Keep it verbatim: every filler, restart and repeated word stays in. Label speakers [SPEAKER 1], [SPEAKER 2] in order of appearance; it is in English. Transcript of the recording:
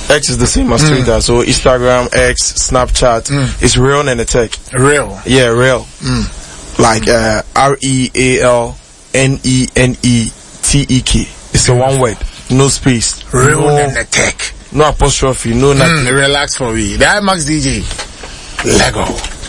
[SPEAKER 1] X is the same as mm. Twitter. So Instagram, X, Snapchat, mm. it's Real Nennetek.
[SPEAKER 2] Real.
[SPEAKER 1] Yeah, Real. Mm. Like uh, R E A L N E N E T E K. It's a one word, no space.
[SPEAKER 2] Real
[SPEAKER 1] no,
[SPEAKER 2] Nennetek.
[SPEAKER 1] No apostrophe, no nothing.
[SPEAKER 2] Mm, relax for me. The IMAX D J. Lego.